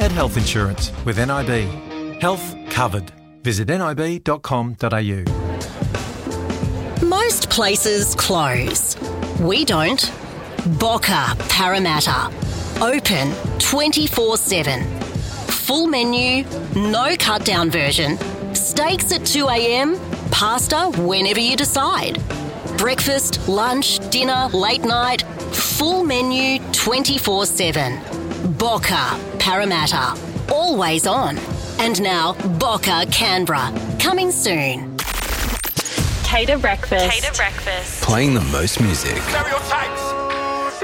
get health insurance with NIB. Health covered. Visit nib.com.au. Most places close. We don't. Boca Parramatta. Open 24/7. Full menu, no cut-down version. Steaks at 2 a.m, pasta whenever you decide. Breakfast, lunch, dinner, late night. Full menu 24/7. Boca Parramatta. Always on. And now Boca Canberra. Coming soon. Cater breakfast. Playing the most music. Stereotypes.